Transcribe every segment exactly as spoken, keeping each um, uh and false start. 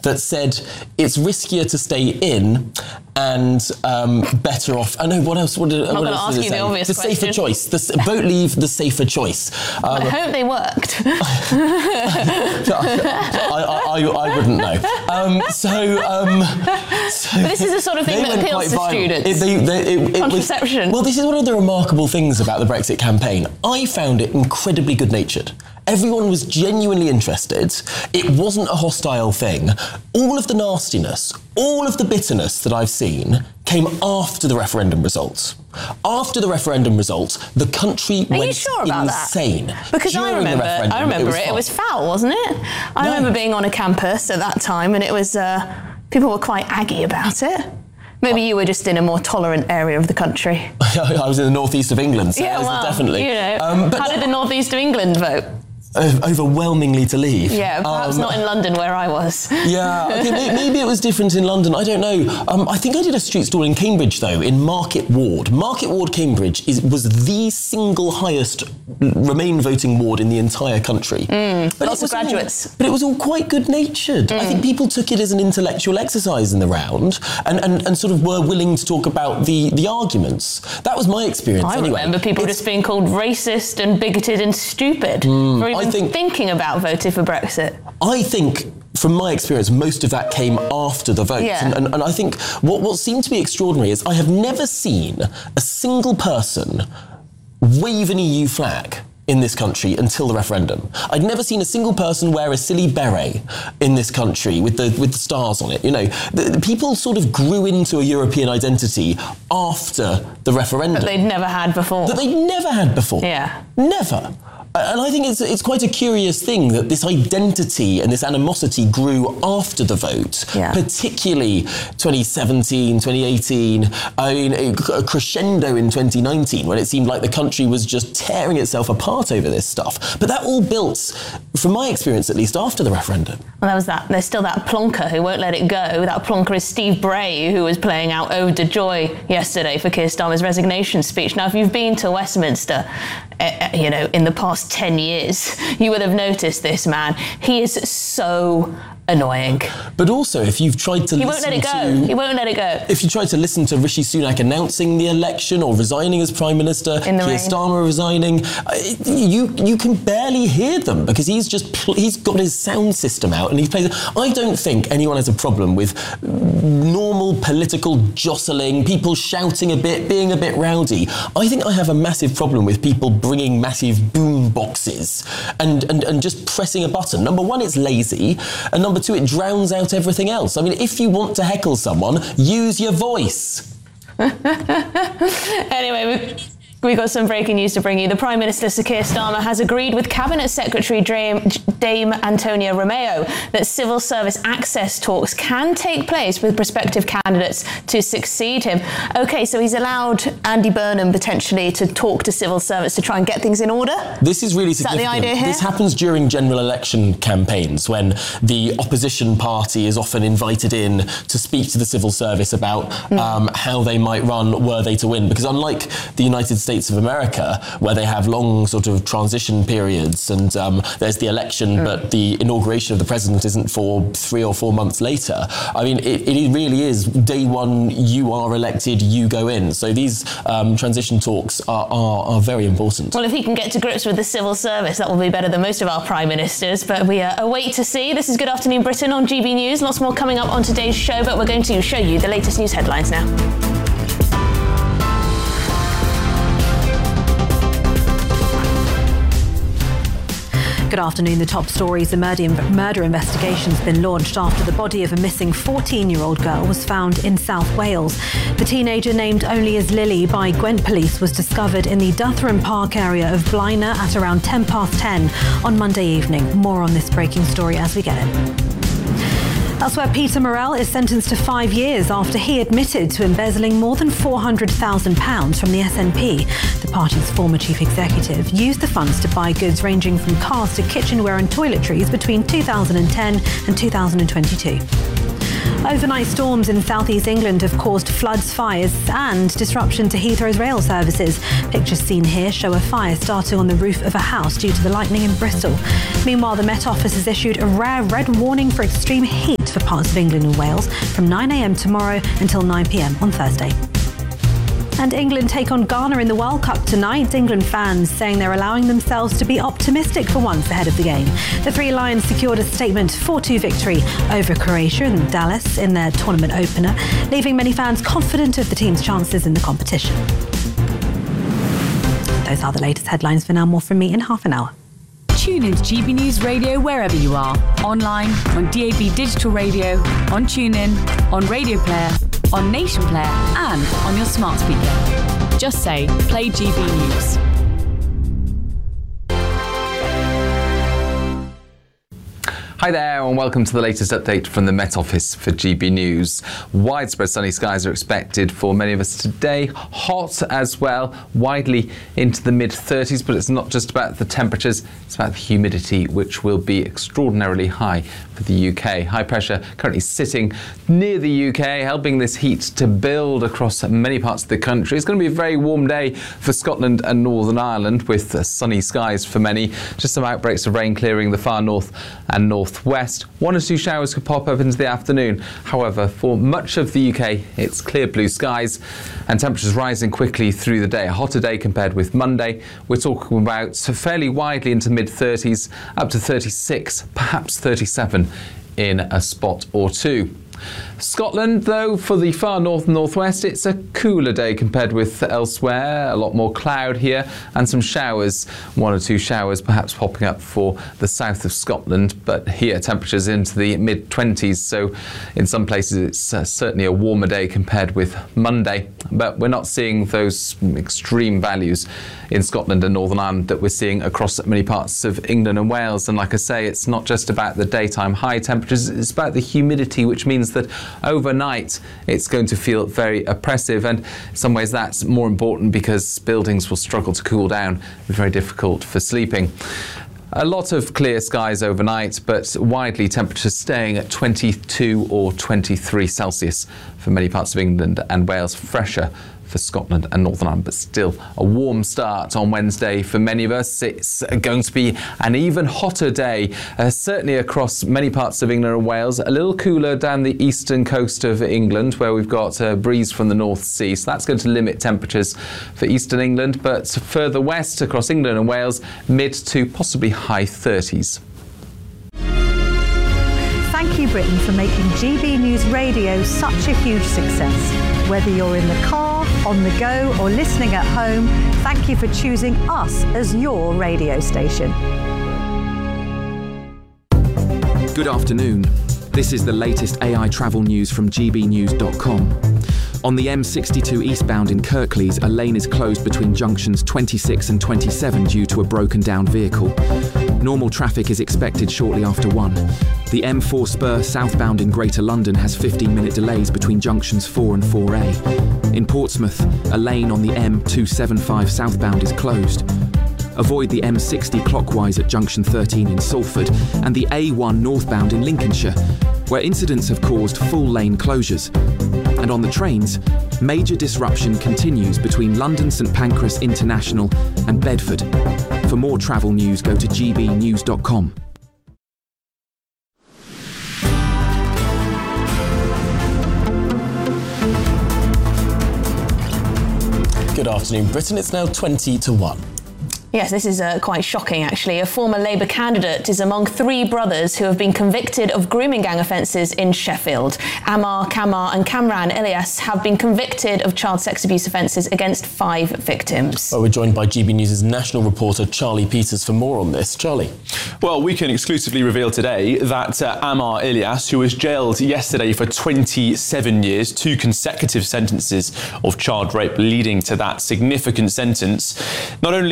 that said it's riskier to stay in and um, better off. I know what else. What, I'm not what going to else ask you the obvious The question. safer choice. The vote leave. The safer choice. Um, I hope they worked. I, I, I wouldn't know. Um, so, um, so but this is the sort of thing that appeals to viral. students. It, they, they, it, it Contraception. Was, well, this is one of the remarkable things about the Brexit campaign. I found it incredibly good-natured. Everyone was genuinely interested. It wasn't a hostile thing. All of the nastiness, all of the bitterness that I've seen came after the referendum results. After the referendum results, the country Are went you sure about insane. That? Because During I remember, the I remember it. It was, it was foul, wasn't it? I No. remember being on a campus at that time, and it was uh, people were quite aggy about it. Maybe you were just in a more tolerant area of the country. I was in the northeast of England, so Yeah, well, definitely. You know, um, but how did the northeast of England vote? Uh, overwhelmingly to leave. Yeah, perhaps um, not in London where I was. Yeah, okay, maybe, maybe it was different in London. I don't know. Um, I think I did a street stall in Cambridge, though, in Market Ward. Market Ward, Cambridge, is, was the single highest Remain voting ward in the entire country. Mm, but lots of graduates. All, but it was all quite good-natured. Mm. I think people took it as an intellectual exercise in the round and, and, and sort of were willing to talk about the, the arguments. That was my experience, I anyway. I remember people it's, just being called racist and bigoted and stupid mm, for even I think, thinking about voting for Brexit. I think, from my experience, most of that came after the vote. Yeah. And, and, and I think what, what seemed to be extraordinary is I have never seen a single person wave an E U flag in this country until the referendum. I'd never seen a single person wear a silly beret in this country with the with the stars on it. You know, the, the people sort of grew into a European identity after the referendum. That they'd never had before. That they'd never had before. Yeah. Never. And I think it's it's quite a curious thing that this identity and this animosity grew after the vote, yeah. particularly twenty seventeen, twenty eighteen, I mean, a crescendo in twenty nineteen when it seemed like the country was just tearing itself apart over this stuff. But that all built, from my experience at least, after the referendum. Well, there was that. There's still that plonker who won't let it go. That plonker is Steve Bray, who was playing out Ode to Joy yesterday for Keir Starmer's resignation speech. Now, if you've been to Westminster, uh, you know, in the past ten years, you would have noticed this man. He is so annoying. But also, if you've tried to he listen won't let it go. to... He won't let it go. If you tried to listen to Rishi Sunak announcing the election or resigning as Prime Minister, In the Keir rain. Starmer resigning, you you can barely hear them because he's just pl- he's got his sound system out and he plays. I don't think anyone has a problem with normal political jostling, people shouting a bit, being a bit rowdy. I think I have a massive problem with people bringing massive boom boxes and, and, and just pressing a button. Number one, it's lazy, and number two, it drowns out everything else. I mean, if you want to heckle someone, use your voice. Anyway, we... We've got some breaking news to bring you. The Prime Minister, Sir Keir Starmer, has agreed with Cabinet Secretary Dame, Dame Antonia Romeo that civil service access talks can take place with prospective candidates to succeed him. OK, so he's allowed Andy Burnham potentially to talk to civil servants to try and get things in order? This is really significant. Is that the idea here? This happens during general election campaigns when the opposition party is often invited in to speak to the civil service about mm. um, how they might run were they to win. Because unlike the United States States of America, where they have long sort of transition periods and um, there's the election, mm. but the inauguration of the president isn't for three or four months later. I mean, it, it really is day one, you are elected, you go in. So these um, transition talks are, are, are very important. Well, if he can get to grips with the civil service, that will be better than most of our prime ministers, but we uh, await to see. This is Good Afternoon Britain on G B News. Lots more coming up on today's show, but we're going to show you the latest news headlines now. Good afternoon. The top stories. A murder, murder investigation has been launched after the body of a missing fourteen-year-old girl was found in South Wales. The teenager, named only as Lily by Gwent Police, was discovered in the Dutherham Park area of Blaenau at around ten past ten on Monday evening. More on this breaking story as we get it. Elsewhere, Peter Murrell is sentenced to five years after he admitted to embezzling more than four hundred thousand pounds from the S N P. The party's former chief executive used the funds to buy goods ranging from cars to kitchenware and toiletries between two thousand ten and two thousand twenty-two. Overnight storms in southeast England have caused floods, fires and disruption to Heathrow's rail services. Pictures seen here show a fire starting on the roof of a house due to the lightning in Bristol. Meanwhile, the Met Office has issued a rare red warning for extreme heat for parts of England and Wales from nine a m tomorrow until nine p m on Thursday. And England take on Ghana in the World Cup tonight. England fans saying they're allowing themselves to be optimistic for once ahead of the game. The Three Lions secured a statement four two victory over Croatia in Dallas in their tournament opener, leaving many fans confident of the team's chances in the competition. Those are the latest headlines for now. More from me in half an hour. Tune into G B News Radio wherever you are. Online, on D A B Digital Radio, on TuneIn, on Radio Player, on Nation Player and on your smart speaker. Just say, play G B News. Hi there and welcome to the latest update from the Met Office for G B News. Widespread sunny skies are expected for many of us today. Hot as well, widely into the mid thirties, but it's not just about the temperatures, it's about the humidity, which will be extraordinarily high for the U K. High pressure currently sitting near the U K, helping this heat to build across many parts of the country. It's going to be a very warm day for Scotland and Northern Ireland with uh, sunny skies for many. Just some outbreaks of rain clearing the far north and north west. One or two showers could pop up into the afternoon. However, for much of the U K, it's clear blue skies and temperatures rising quickly through the day. A hotter day compared with Monday. We're talking about fairly widely into mid thirties, up to thirty-six, perhaps thirty-seven in a spot or two. Scotland, though, for the far north and northwest, it's a cooler day compared with elsewhere. A lot more cloud here and some showers, one or two showers perhaps popping up for the south of Scotland, but here temperatures into the mid twenties, so in some places it's uh, certainly a warmer day compared with Monday, but we're not seeing those extreme values in Scotland and Northern Ireland that we're seeing across many parts of England and Wales. And like I say, it's not just about the daytime high temperatures, it's about the humidity, which means that overnight it's going to feel very oppressive, and in some ways that's more important because buildings will struggle to cool down. It'll be very difficult for sleeping. A lot of clear skies overnight, but widely temperatures staying at twenty-two or twenty-three Celsius for many parts of England and Wales. Fresher for Scotland and Northern Ireland, but still a warm start on Wednesday for many of us. It's going to be an even hotter day, uh, certainly across many parts of England and Wales. A little cooler down the eastern coast of England, where we've got a breeze from the North Sea, so that's going to limit temperatures for eastern England, but further west across England and Wales, mid to possibly high thirties. Thank you, Britain, for making G B News Radio such a huge success. Whether you're in the car, on the go or listening at home, thank you for choosing us as your radio station. Good afternoon. This is the latest A I travel news from G B news dot com. On the M sixty-two eastbound in Kirklees, a lane is closed between junctions twenty-six and twenty-seven due to a broken down vehicle. Normal traffic is expected shortly after one. The M four spur southbound in Greater London has fifteen minute delays between junctions four and four A. In Portsmouth, a lane on the M two seventy-five southbound is closed. Avoid the M sixty clockwise at junction thirteen in Salford and the A one northbound in Lincolnshire, where incidents have caused full lane closures. And on the trains, major disruption continues between London St Pancras International and Bedford. For more travel news, go to G B news dot com. Good afternoon, Britain. It's now twenty to one. Yes, this is uh, quite shocking, actually. A former Labour candidate is among three brothers who have been convicted of grooming gang offences in Sheffield. Ammar, Kamar and Kamran Ilyas have been convicted of child sex abuse offences against five victims. Well, we're joined by G B News' national reporter Charlie Peters for more on this. Charlie. Well, we can exclusively reveal today that uh, Ammar Ilyas, who was jailed yesterday for twenty-seven years, two consecutive sentences of child rape leading to that significant sentence, not only uh,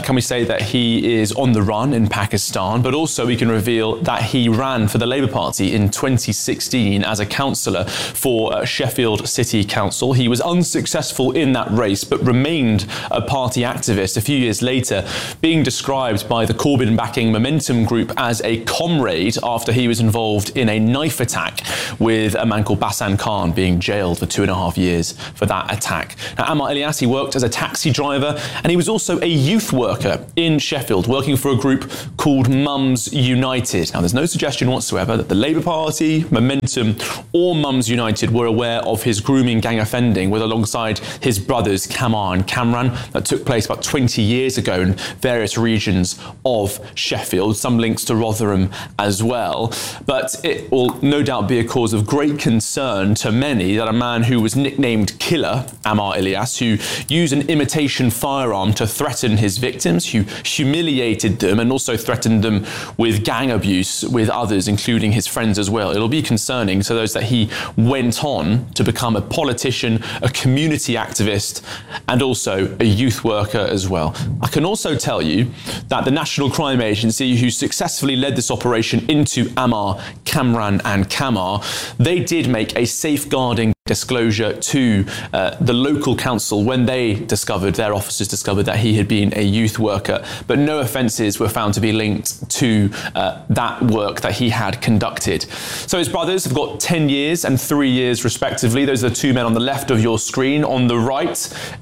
can we say that he is on the run in Pakistan, but also we can reveal that he ran for the Labour Party in twenty sixteen as a councillor for uh, Sheffield City Council. He was unsuccessful in that race, but remained a party activist a few years later, being described by the Corbyn-backing Momentum Group as a comrade after he was involved in a knife attack with a man called Basan Khan, being jailed for two and a half years for that attack. Now, Ammar Ilyas, he worked as a taxi driver, and he was also a youth worker in Sheffield, working for a group called Mums United. Now, there's no suggestion whatsoever that the Labour Party, Momentum, or Mums United were aware of his grooming gang offending with alongside his brothers Kamar and Kamran that took place about twenty years ago in various regions of Sheffield, some links to Rotherham as well. But it will no doubt be a cause of great concern to many that a man who was nicknamed Killer, Ammar Ilyas, who used an imitation firearm to threaten his victims, who humiliated them and also threatened them with gang abuse with others, including his friends as well. It'll be concerning to those that he went on to become a politician, a community activist, and also a youth worker as well. I can also tell you that the National Crime Agency, who successfully led this operation into Ammar, Kamran and Kamar, they did make a safeguarding disclosure to uh, the local council when they discovered, their officers discovered that he had been a youth worker, but no offences were found to be linked to uh, that work that he had conducted. So his brothers have got ten years and three years respectively. Those are the two men on the left of your screen. On the right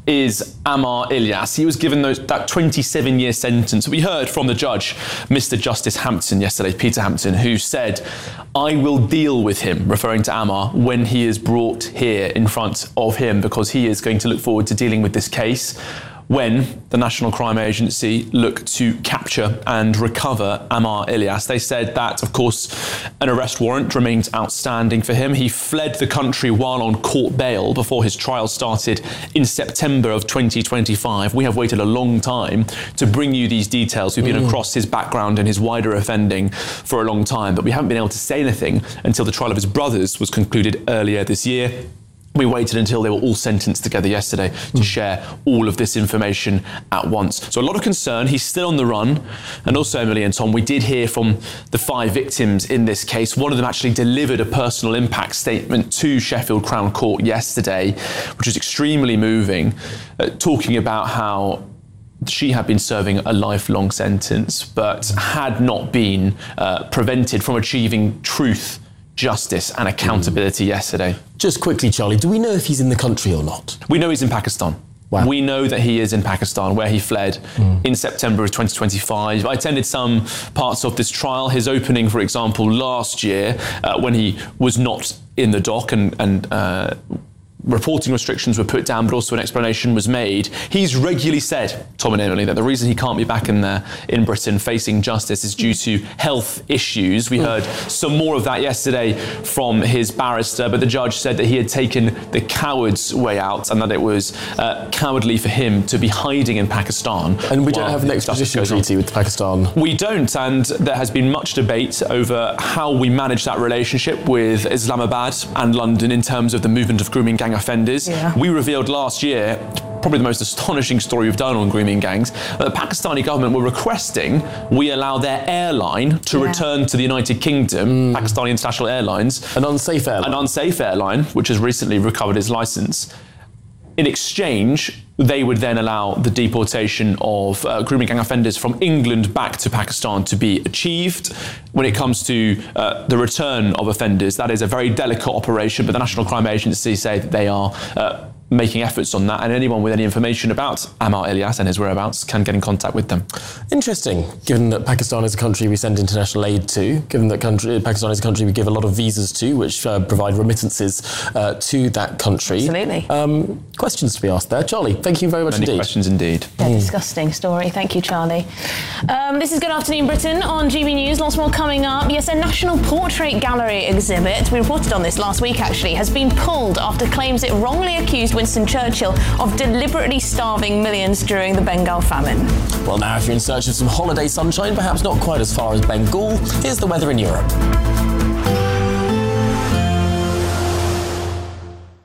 is Ammar Ilyas. He was given those, that twenty-seven year sentence. We heard from the judge, Mister Justice Hampton yesterday, Peter Hampton, who said, "I will deal with him," referring to Ammar, when he is brought here in front of him, because he is going to look forward to dealing with this case when the National Crime Agency look to capture and recover Ammar Ilyas. They said that, of course, an arrest warrant remains outstanding for him. He fled the country while on court bail before his trial started in September of twenty twenty-five. We have waited a long time to bring you these details. We've been mm. across his background and his wider offending for a long time, but we haven't been able to say anything until the trial of his brothers was concluded earlier this year. We waited until they were all sentenced together yesterday to mm. share all of this information at once. So a lot of concern. He's still on the run. And also, Emily and Tom, we did hear from the five victims in this case. One of them actually delivered a personal impact statement to Sheffield Crown Court yesterday, which was extremely moving, uh, talking about how she had been serving a lifelong sentence, but had not been uh, prevented from achieving truth, justice and accountability mm. yesterday. Just quickly, Charlie, do we know if he's in the country or not? We know he's in Pakistan. Wow. We know that he is in Pakistan, where he fled mm. in September of twenty twenty-five. I attended some parts of this trial. His opening, for example, last year, uh, when he was not in the dock and, and uh, reporting restrictions were put down, but also an explanation was made. He's regularly said, Tom and Emily, that the reason he can't be back in there in Britain facing justice is due to health issues. We heard some more of that yesterday from his barrister, but the judge said that he had taken the coward's way out and that it was uh, cowardly for him to be hiding in Pakistan. And we don't have an extradition treaty with Pakistan. We don't, and there has been much debate over how we manage that relationship with Islamabad and London in terms of the movement of grooming gang offenders. Yeah. We revealed last year, probably the most astonishing story we've done on grooming gangs, that the Pakistani government were requesting we allow their airline to yeah. return to the United Kingdom, mm. Pakistani International Airlines. An unsafe airline. An unsafe airline, which has recently recovered its licence. In exchange, they would then allow the deportation of uh, grooming gang offenders from England back to Pakistan to be achieved. When it comes to uh, the return of offenders, that is a very delicate operation, but the National Crime Agency say that they are uh, making efforts on that, and anyone with any information about Ammar Ilyas and his whereabouts can get in contact with them. Interesting, given that Pakistan is a country we send international aid to, given that country, Pakistan is a country we give a lot of visas to, which uh, provide remittances uh, to that country. Absolutely. Um, questions to be asked there. Charlie, thank you very much Many indeed. questions indeed. Yeah, mm. Disgusting story. Thank you, Charlie. Um, this is Good Afternoon Britain on G B News. Lots more coming up. Yes, a National Portrait Gallery exhibit, we reported on this last week actually, has been pulled after claims it wrongly accused Winston Churchill of deliberately starving millions during the Bengal famine. Well, now if you're in search of some holiday sunshine, perhaps not quite as far as Bengal, here's the weather in Europe.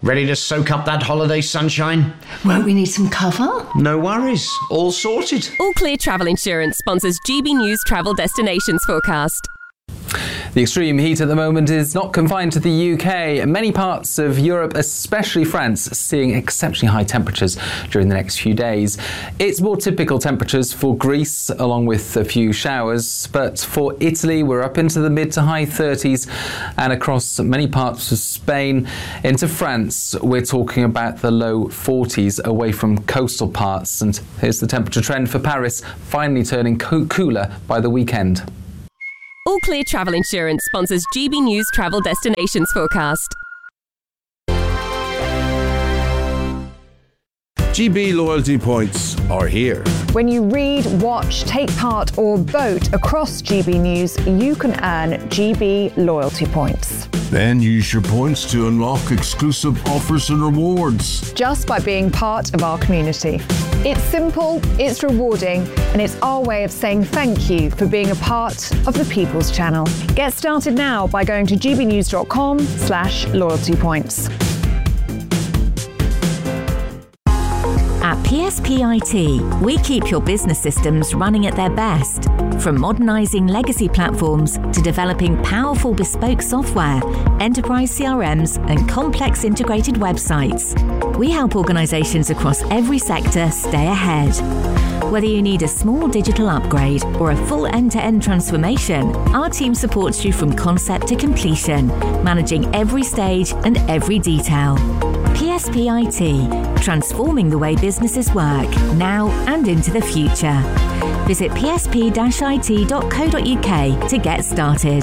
Ready to soak up that holiday sunshine? Won't we need some cover? No worries. All sorted. All Clear Travel Insurance sponsors G B News Travel Destinations Forecast. The extreme heat at the moment is not confined to the U K. Many parts of Europe, especially France, seeing exceptionally high temperatures during the next few days. It's more typical temperatures for Greece, along with a few showers, but for Italy, we're up into the mid to high thirties, and across many parts of Spain into France, we're talking about the low forties away from coastal parts. And here's the temperature trend for Paris, finally turning co- cooler by the weekend. All Clear Travel Insurance sponsors G B News Travel Destinations Forecast. G B loyalty points are here. When you read, watch, take part or vote across G B News, you can earn G B loyalty points. Then use your points to unlock exclusive offers and rewards. Just by being part of our community. It's simple, it's rewarding, and it's our way of saying thank you for being a part of the People's Channel. Get started now by going to gbnews.com slash loyalty points. At P S P I T, we keep your business systems running at their best. From modernising legacy platforms to developing powerful bespoke software, enterprise C R Ms and complex integrated websites, we help organisations across every sector stay ahead. Whether you need a small digital upgrade or a full end-to-end transformation, our team supports you from concept to completion, managing every stage and every detail. P S P I T, transforming the way businesses work, now and into the future. Visit p s p dash i t dot co dot u k to get started.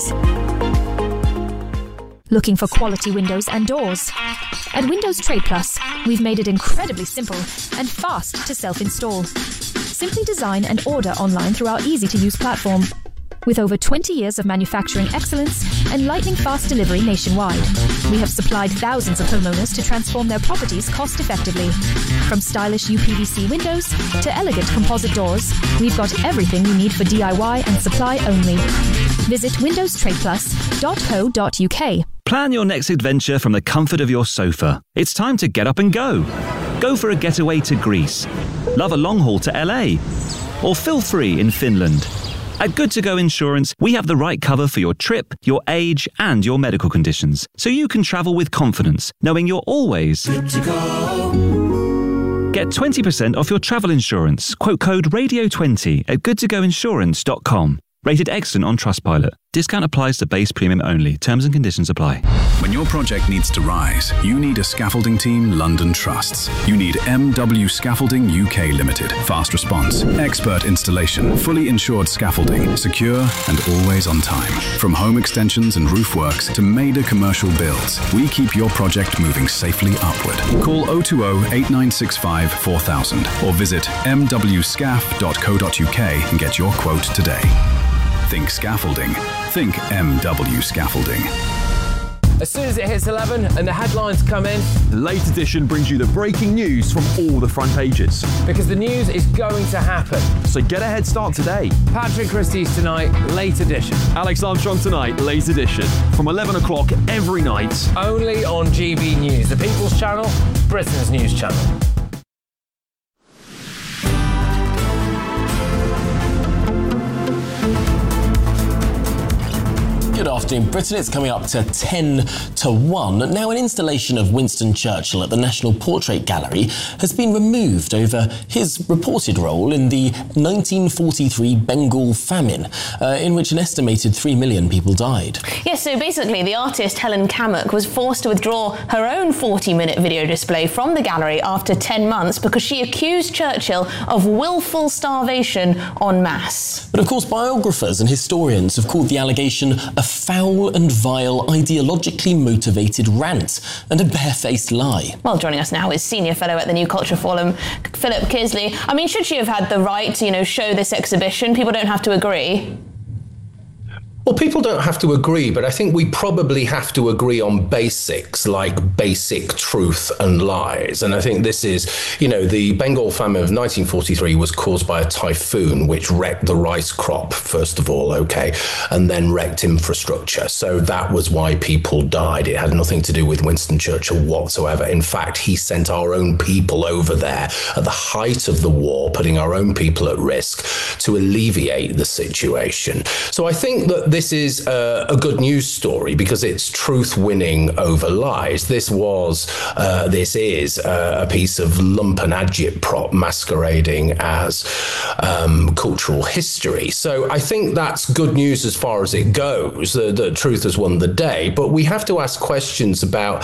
Looking for quality windows and doors? At Windows Trade Plus, we've made it incredibly simple and fast to self-install. Simply design and order online through our easy-to-use platform. With over twenty years of manufacturing excellence and lightning-fast delivery nationwide, we have supplied thousands of homeowners to transform their properties cost-effectively. From stylish U P V C windows to elegant composite doors, we've got everything you need for D I Y and supply only. Visit windows trade plus dot co dot u k. Plan your next adventure from the comfort of your sofa. It's time to get up and go. Go for a getaway to Greece. Love a long haul to L A. Or feel free in Finland. At Good To Go Insurance, we have the right cover for your trip, your age, and your medical conditions, so you can travel with confidence, knowing you're always good to go. Get twenty percent off your travel insurance. Quote code radio twenty at good to go insurance dot com. Rated excellent on Trustpilot. Discount applies to base premium only. Terms and conditions apply. When your project needs to rise, you need a scaffolding team London trusts. You need M W Scaffolding U K Limited. Fast response, expert installation, fully insured scaffolding, secure and always on time. From home extensions and roof works to major commercial builds, we keep your project moving safely upward. Call oh two oh, eight nine six five, four thousand or visit m w scaf dot co dot u k and get your quote today. Think scaffolding. Think M W Scaffolding. As soon as it hits eleven and the headlines come in, the Late Edition brings you the breaking news from all the front pages. Because the news is going to happen. So get a head start today. Patrick Christie's tonight, Late Edition. Alex Armstrong tonight, Late Edition. From eleven o'clock every night. Only on G B News, the People's Channel, Britain's news channel. Good afternoon, Britain. It's coming up to ten to one. Now, an installation of Winston Churchill at the National Portrait Gallery has been removed over his reported role in the nineteen forty-three Bengal famine, uh, in which an estimated three million people died. Yes, so basically the artist Helen Cammack was forced to withdraw her own forty-minute video display from the gallery after ten months because she accused Churchill of willful starvation en masse. But of course, biographers and historians have called the allegation a foul and vile, ideologically motivated rant and a barefaced lie. Well, joining us now is Senior Fellow at the New Culture Forum, Philip Kisley. I mean, should she have had the right to, you know, show this exhibition? People don't have to agree. Well, people don't have to agree, but I think we probably have to agree on basics like basic truth and lies. And I think this is, you know, the Bengal famine of nineteen forty-three was caused by a typhoon which wrecked the rice crop, first of all, okay, and then wrecked infrastructure. So that was why people died. It had nothing to do with Winston Churchill whatsoever. In fact, he sent our own people over there at the height of the war, putting our own people at risk to alleviate the situation. So I think that this is a, a good news story because it's truth winning over lies. This was, uh, this is uh, a piece of lumpen agitprop masquerading as um, cultural history. So I think that's good news as far as it goes. The, the truth has won the day, but we have to ask questions about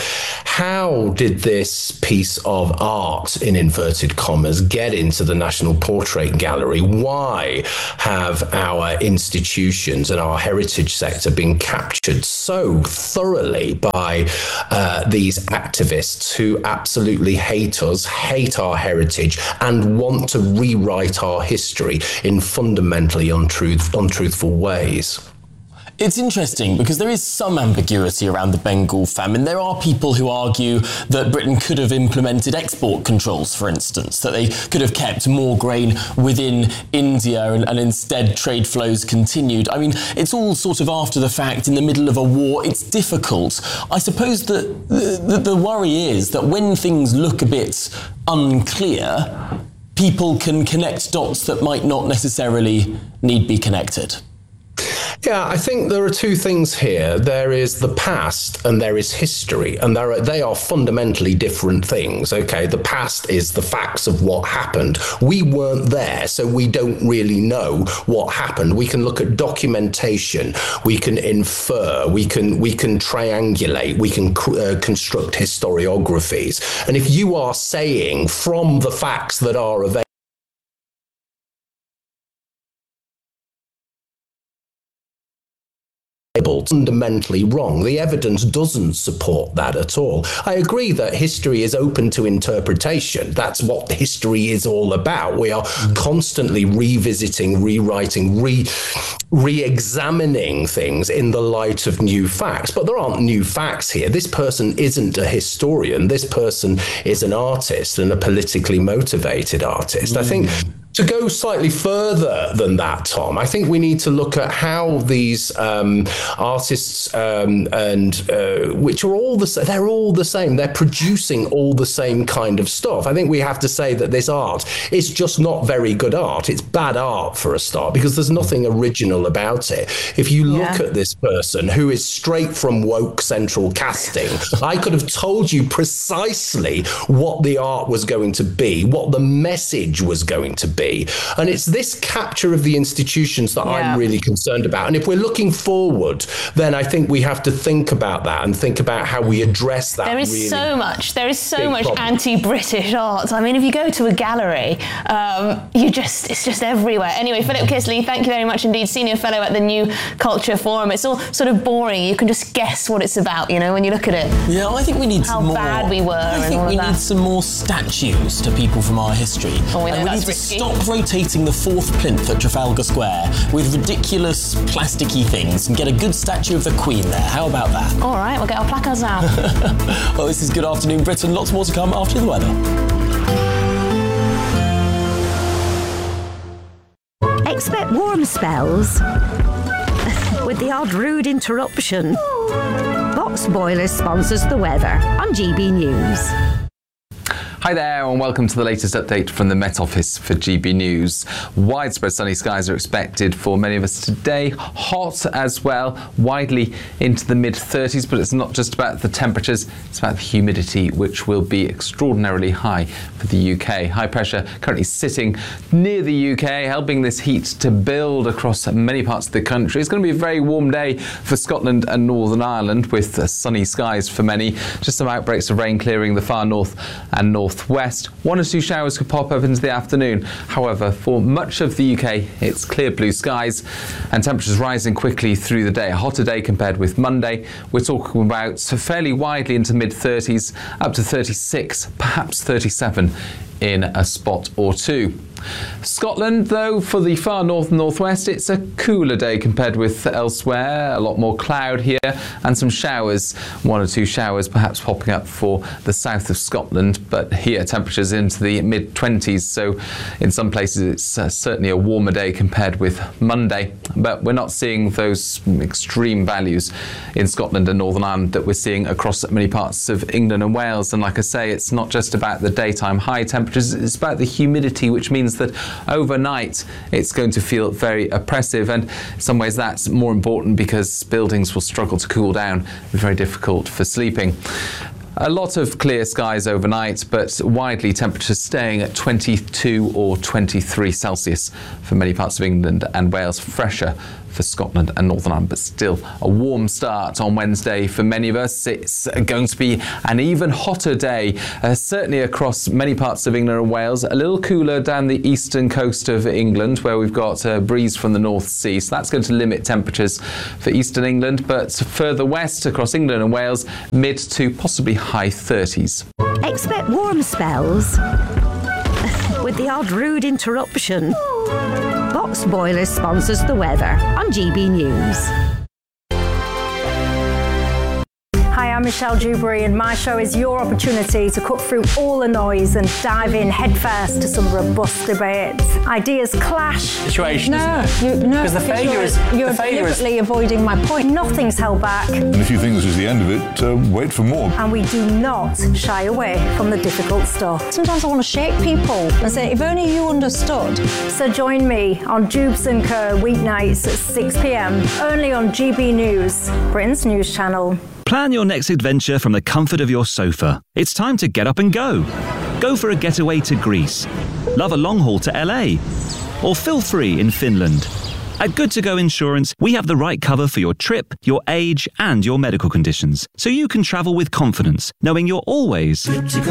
how did this piece of art, in inverted commas, get into the National Portrait Gallery? Why have our institutions and our heritage sector been captured so thoroughly by uh, these activists who absolutely hate us, hate our heritage, and want to rewrite our history in fundamentally untruth, untruthful ways? It's interesting because there is some ambiguity around the Bengal famine. There are people who argue that Britain could have implemented export controls, for instance, that they could have kept more grain within India and, and instead trade flows continued. I mean, it's all sort of after the fact, in the middle of a war. It's difficult. I suppose that the, the, the worry is that when things look a bit unclear, people can connect dots that might not necessarily need be connected. Yeah, I think there are two things here. There is the past and there is history, and there are, they are fundamentally different things. Okay, the past is the facts of what happened. We weren't there, so we don't really know what happened. We can look at documentation, we can infer, we can we can triangulate, we can uh, construct historiographies. And if you are saying from the facts that are available, fundamentally wrong. The evidence doesn't support that at all. I agree that history is open to interpretation. That's what history is all about. We are constantly revisiting, rewriting, re re-examining things in the light of new facts. But there aren't new facts here. This person isn't a historian. This person is an artist, and a politically motivated artist. Mm. I think to go slightly further than that, Tom, I think we need to look at how these um, artists um, and uh, which are all the same, they're all the same. They're producing all the same kind of stuff. I think we have to say that this art is just not very good art. It's bad art for a start because there's nothing original about it. If you look yeah. at this person who is straight from woke central casting, I could have told you precisely what the art was going to be, what the message was going to be. And it's this capture of the institutions that yeah. I'm really concerned about. And if we're looking forward, then I think we have to think about that and think about how we address that. There is really so much. There is so much problem. anti-British art. I mean, if you go to a gallery, um, you just it's just everywhere. Anyway, Philip Kisley, thank you very much indeed, Senior Fellow at the New Culture Forum. It's all sort of boring. You can just guess what it's about, you know, when you look at it. Yeah, I think we need how some more. bad we were. I and think all we of that. need some more statues to people from our history. Oh, we know and we that's need to risky. stop rotating the fourth plinth at Trafalgar Square with ridiculous plasticky things and get a good statue of the Queen there. How about that? All right, we'll get our placards out. Well, this is Good Afternoon Britain. Lots more to come after the weather. Expect warm spells with the odd rude interruption. Box Boilers sponsors the weather on G B News. Hi there and welcome to the latest update from the Met Office for G B News. Widespread sunny skies are expected for many of us today. Hot as well, widely into the mid thirties, but it's not just about the temperatures, it's about the humidity, which will be extraordinarily high for the U K. High pressure currently sitting near the U K, helping this heat to build across many parts of the country. It's going to be a very warm day for Scotland and Northern Ireland with uh, sunny skies for many. Just some outbreaks of rain clearing the far north and north west. One or two showers could pop up into the afternoon. However, for much of the U K, it's clear blue skies and temperatures rising quickly through the day. A hotter day compared with Monday. We're talking about fairly widely into mid thirties, up to thirty-six, perhaps thirty-seven in a spot or two. Scotland, though, for the far north and northwest, it's a cooler day compared with elsewhere. A lot more cloud here and some showers, one or two showers perhaps popping up for the south of Scotland, but here temperatures into the mid twenties, so in some places it's uh, certainly a warmer day compared with Monday, but we're not seeing those extreme values in Scotland and Northern Ireland that we're seeing across many parts of England and Wales. And like I say, it's not just about the daytime high temperatures, it's about the humidity, which means that overnight it's going to feel very oppressive, and in some ways that's more important because buildings will struggle to cool down. It'll be very difficult for sleeping. A lot of clear skies overnight, but widely temperatures staying at twenty-two or twenty-three Celsius for many parts of England and Wales, fresher for Scotland and Northern Ireland, but still a warm start on Wednesday for many of us. It's going to be an even hotter day, uh, certainly across many parts of England and Wales. A little cooler down the eastern coast of England, where we've got a breeze from the North Sea, so that's going to limit temperatures for eastern England, but further west across England and Wales, mid to possibly high thirties. Expect warm spells with the odd rude interruption. Box Boilers sponsors the weather on G B News. Hi, I'm Michelle Dewberry, and my show is your opportunity to cut through all the noise and dive in headfirst to some robust debates. Ideas clash. Situation. No, you, no, because the failure you're, is you're the failure deliberately is... avoiding my point. Nothing's held back, And if you think this is the end of it, uh, wait for more. and we do not shy away from the difficult stuff. Sometimes I want to shake people and say, if only you understood. So join me on Jubes and Co weeknights at six p m only on G B News, Britain's news channel. Plan your next adventure from the comfort of your sofa. It's time to get up and go. Go for a getaway to Greece. Love a long haul to L A. Or feel free in Finland. At Good To Go Insurance, we have the right cover for your trip, your age, and your medical conditions, so you can travel with confidence, knowing you're always good to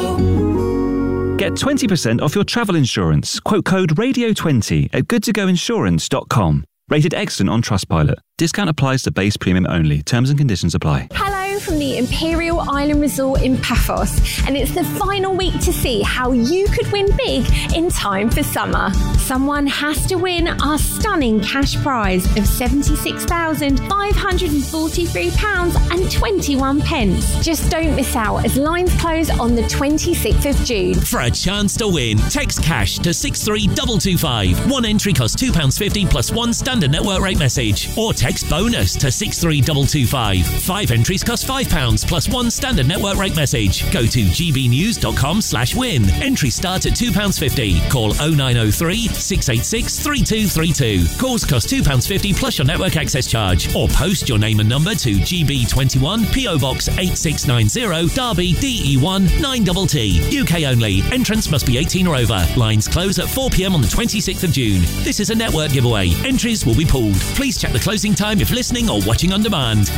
go. Get twenty percent off your travel insurance. Quote code radio twenty at good to go insurance dot com. Rated excellent on Trustpilot. Discount applies to base premium only. Terms and conditions apply. Hello from the Imperial Island Resort in Paphos, and it's the final week to see how you could win big in time for summer. Someone has to win our stunning cash prize of seventy-six thousand five hundred forty-three pounds and twenty-one pence. Just don't miss out as lines close on the twenty-sixth of June. For a chance to win, text cash to six three two two five. One entry costs two pounds fifty plus one standard network rate message. Or text bonus to six three two two five. Five entries cost five pounds plus one standard network rate message. Go to gbnews.com slash win. Entries start at two pounds fifty. Call oh nine oh three, six eight six, three two three two. Calls cost two pounds fifty plus your network access charge. Or post your name and number to G B twenty-one, P O Box eight six nine zero, Derby, D E one nine T T. U K only. Entrance must be eighteen or over. Lines close at four p m on the twenty-sixth of June. This is a network giveaway. Entries will be pulled. Please check the closing time if listening or watching on demand.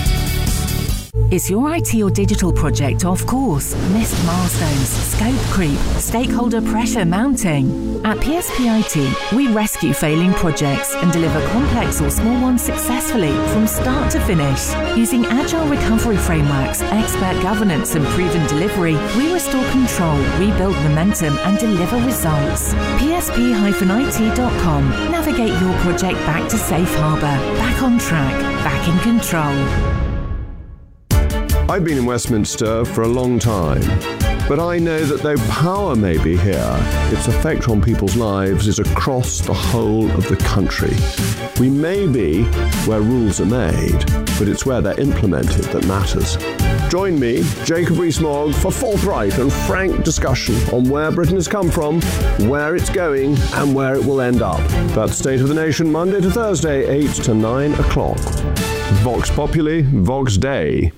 Is your I T or digital project off course? Missed milestones, scope creep, stakeholder pressure mounting? At P S P I T, we rescue failing projects and deliver complex or small ones successfully from start to finish. Using agile recovery frameworks, expert governance and proven delivery, we restore control, rebuild momentum and deliver results. P S P I T dot com. Navigate your project back to safe harbour, back on track, back in control. I've been in Westminster for a long time, but I know that though power may be here, its effect on people's lives is across the whole of the country. We may be where rules are made, but it's where they're implemented that matters. Join me, Jacob Rees-Mogg, for forthright and frank discussion on where Britain has come from, where it's going, and where it will end up. That's State of the Nation, Monday to Thursday, eight to nine o'clock. Vox Populi, Vox Dei.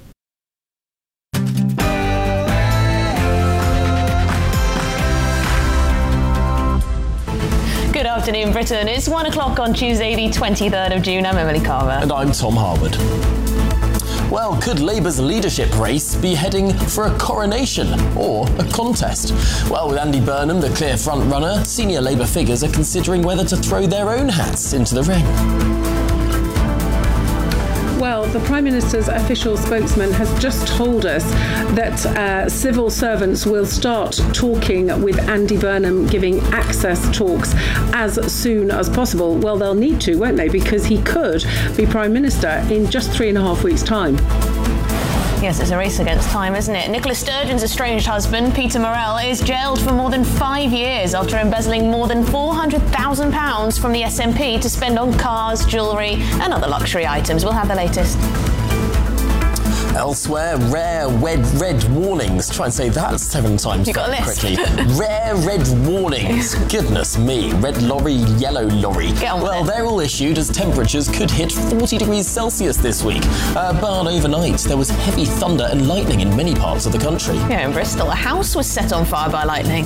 Good afternoon, Britain. It's one o'clock on Tuesday, the twenty-third of June. I'm Emily Carver. And I'm Tom Harwood. Well, could Labour's leadership race be heading for a coronation or a contest? Well, with Andy Burnham the clear front-runner, senior Labour figures are considering whether to throw their own hats into the ring. Well, the Prime Minister's official spokesman has just told us that uh, civil servants will start talking with Andy Burnham, giving access talks as soon as possible. Well, they'll need to, won't they? Because he could be Prime Minister in just three and a half weeks' time. Yes, it's a race against time, isn't it? Nicola Sturgeon's estranged husband, Peter Morrell, is jailed for more than five years after embezzling more than four hundred thousand pounds from the S N P to spend on cars, jewellery and other luxury items. We'll have the latest. Elsewhere, rare red, red warnings. Try and say that seven times you got a list. quickly. Rare red warnings. Goodness me. Red lorry, yellow lorry. Get on with well, it. they're all issued as temperatures could hit forty degrees Celsius this week. Uh, but overnight, there was heavy thunder and lightning in many parts of the country. Yeah, in Bristol, a house was set on fire by lightning.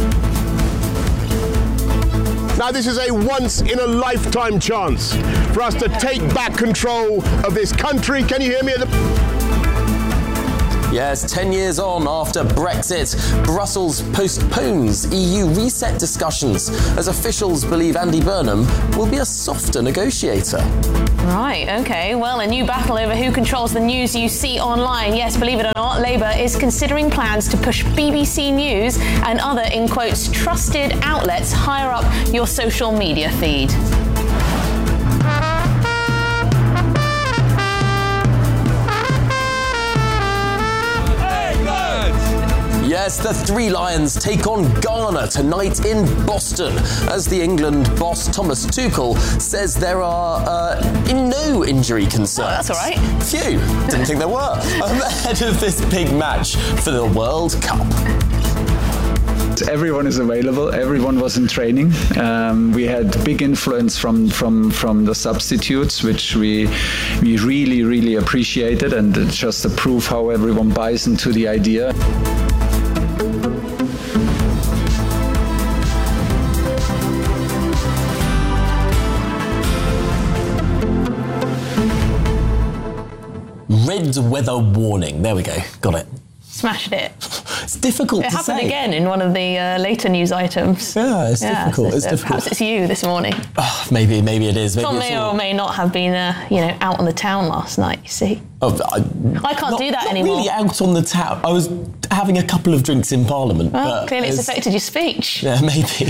Now, this is a once-in-a-lifetime chance for us to take back control of this country. Can you hear me at the... Yes, ten years on after Brexit, Brussels postpones E U reset discussions as officials believe Andy Burnham will be a softer negotiator. Right, OK. Well, a new battle over who controls the news you see online. Yes, believe it or not, Labour is considering plans to push B B C News and other, in quotes, trusted outlets higher up your social media feed. Yes, the Three Lions take on Ghana tonight in Boston, as the England boss Thomas Tuchel says there are uh, no injury concerns. Oh, that's all right. Phew, didn't think there were. Um, ahead of this big match for the World Cup. Everyone is available. Everyone was in training. Um, we had big influence from from from the substitutes, which we we really really appreciated, and it's just a proof how everyone buys into the idea. Red weather warning. There we go. Got it. Smashed it. It's difficult it to happened say. again in one of the uh, later news items. Yeah, it's yeah, difficult. So, it's so difficult. Perhaps it's you this morning. Oh, maybe, maybe it is. Maybe Tom it's may all... or may not have been, uh, you know, out on the town last night. You see. Oh, I, I can't not, do that not anymore. Really out on the town. I was having a couple of drinks in Parliament. Well, but clearly it's it's affected your speech. Yeah, maybe. maybe.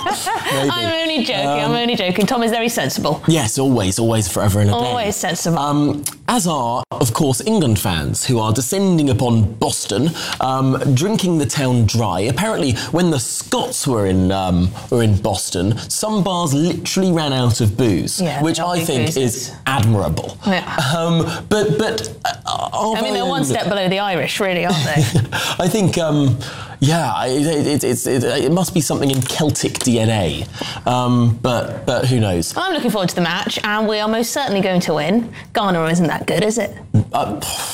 I'm only joking. Um, I'm only joking. Tom is very sensible. Yes, always, always, forever and a day. Always sensible. Um, as are, of course, England fans who are descending upon Boston, um, drinking the town dry. Apparently, when the Scots were in um, were in Boston, some bars literally ran out of booze, yeah, which I think boozers. is admirable. Yeah. Um, but but uh, I mean, they're one step below the Irish, really, aren't they? I think. Um, Yeah, it, it, it, it, it must be something in Celtic D N A, um, but but who knows? I'm looking forward to the match, and we are most certainly going to win. Ghana isn't that good, is it? Uh,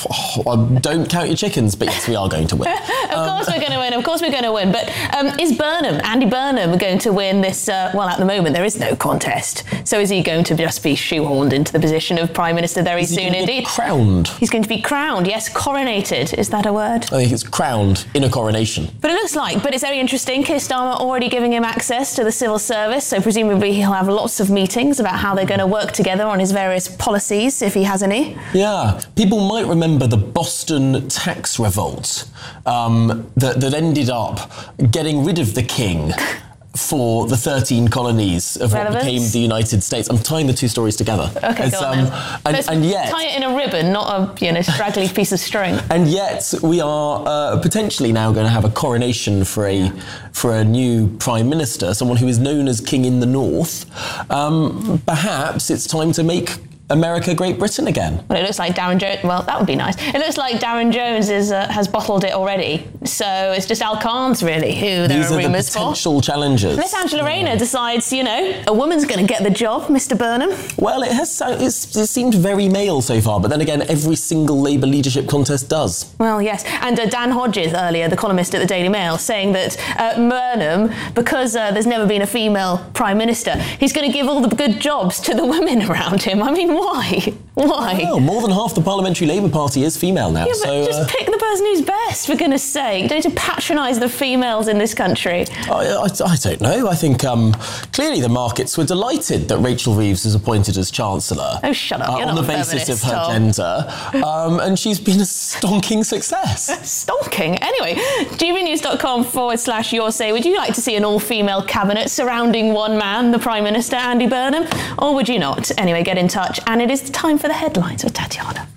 oh, don't count your chickens, but yes, we are going to win. Of course we're going to win, of course we're going to win. But um, is Burnham, Andy Burnham, going to win this? Uh, well, at the moment, there is no contest. So is he going to just be shoehorned into the position of Prime Minister very is he soon going to indeed? Be crowned. He's going to be crowned, yes, coronated. Is that a word? I think it's crowned in a coronation. But it looks like, but it's very interesting. Keir Starmer already giving him access to the civil service, so presumably he'll have lots of meetings about how they're going to work together on his various policies, if he has any. Yeah, people might remember the Boston tax revolt um, that, that ended up getting rid of the king for the thirteen colonies of Relevance. what became the United States. I'm tying the two stories together. Okay, It's, go on um, then. and, Let's and yet, tie it in a ribbon, not a you know straggly piece of string. And yet, we are uh, potentially now going to have a coronation for a for a new prime minister, someone who is known as King in the North. Um, perhaps it's time to make America Great Britain again. Well, it looks like Darren Jones. Well, that would be nice. It looks like Darren Jones is uh, has bottled it already. So it's just Al Khan's really who there These are, are the rumours for. potential challengers. Unless Angela Rayner decides, you know, a woman's going to get the job, Mister Burnham. Well, it has so, it's, it seemed very male so far, but then again, every single Labour leadership contest does. Well, yes. And uh, Dan Hodges earlier, the columnist at the Daily Mail, saying that uh, Burnham, because uh, there's never been a female prime minister, he's going to give all the good jobs to the women around him. I mean, why? Why? Well, more than half the Parliamentary Labour Party is female now. Yeah, but so, just uh, pick the person who's best, for goodness sake. You don't need to patronise the females in this country. I, I, I don't know. I think um, clearly the markets were delighted that Rachel Reeves was appointed as Chancellor. Oh, shut up. Uh, You're on not the a basis of feminist, her Tom. gender. Um, and she's been a stonking success. Stonking? Anyway, gbnews.com forward slash your say. Would you like to see an all-female cabinet surrounding one man, the Prime Minister, Andy Burnham? Or would you not? Anyway, get in touch. And it is time for the headlines with Tatiana.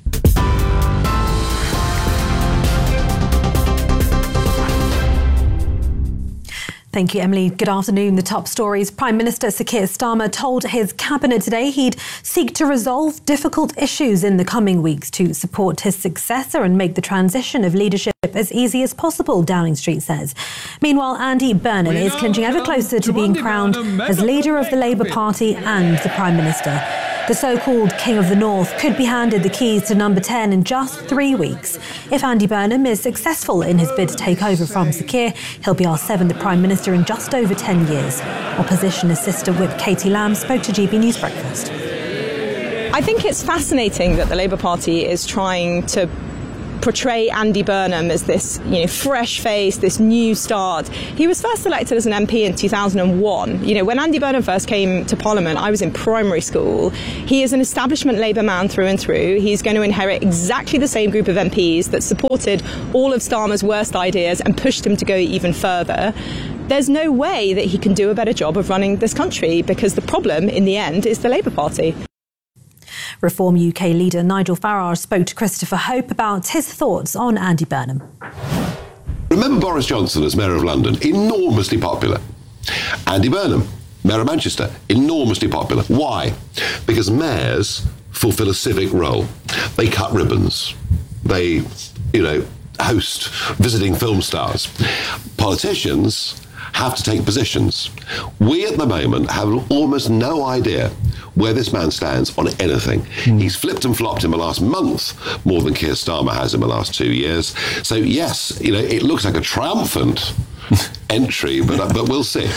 Thank you, Emily. Good afternoon. The top stories. Prime Minister Sir Keir Starmer told his cabinet today he'd seek to resolve difficult issues in the coming weeks to support his successor and make the transition of leadership as easy as possible, Downing Street says. Meanwhile, Andy Burnham is clinching ever closer to being crowned as leader of the Labour Party and the Prime Minister. The so-called King of the North could be handed the keys to number ten in just three weeks. If Andy Burnham is successful in his bid to take over from Sir Keir, he'll be our seventh Prime Minister in just over ten years. Opposition Assistant Whip Katie Lamb spoke to G B News Breakfast. I think it's fascinating that the Labour Party is trying to portray Andy Burnham as this, you know, fresh face, this new start. He was first elected as an M P in two thousand one. You know, when Andy Burnham first came to Parliament, I was in primary school. He is an establishment Labour man through and through. He's going to inherit exactly the same group of M Ps that supported all of Starmer's worst ideas and pushed him to go even further. There's no way that he can do a better job of running this country, because the problem in the end is the Labour Party. Reform U K leader Nigel Farage spoke to Christopher Hope about his thoughts on Andy Burnham. Remember Boris Johnson as Mayor of London, enormously popular. Andy Burnham, Mayor of Manchester, enormously popular. Why? Because mayors fulfil a civic role. They cut ribbons. They, you know, host visiting film stars. Politicians have to take positions. We at the moment have almost no idea where this man stands on anything. Mm. He's flipped and flopped in the last month more than Keir Starmer has in the last two years. So yes, you know, it looks like a triumphant entry, but uh, but we'll see.